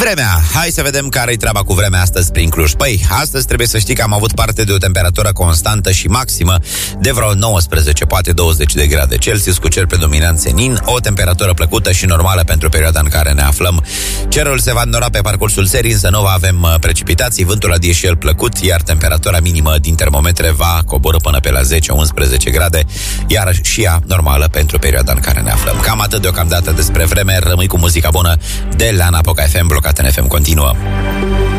Vremea. Hai să vedem care-i treaba cu vremea astăzi prin Cluj. Păi, astăzi trebuie să știi că am avut parte de o temperatură constantă și maximă de vreo 19, poate 20 de grade Celsius, cu cer predominant senin, o temperatură plăcută și normală pentru perioada în care ne aflăm. Cerul se va înnora pe parcursul serii, însă nu avem precipitații, vântul adie și el plăcut, iar temperatura minimă din termometre va coborî până pe la 10-11 grade, iar și ea normală pentru perioada în care ne aflăm. Cam atât deocamdată despre vreme, rămâi cu muzica bună de la Napoca FM, blocat în FM continuă.